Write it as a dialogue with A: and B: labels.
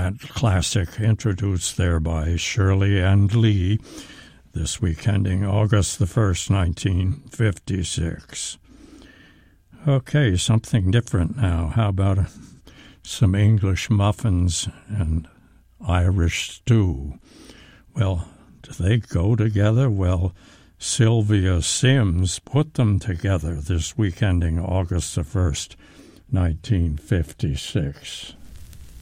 A: that classic introduced there by Shirley and Lee, this week ending August the 1st, 1956. Okay, something different now. How about some English muffins and Irish stew? Well, do they go together? Well, Sylvia Sims put them together this week ending August the 1st, 1956.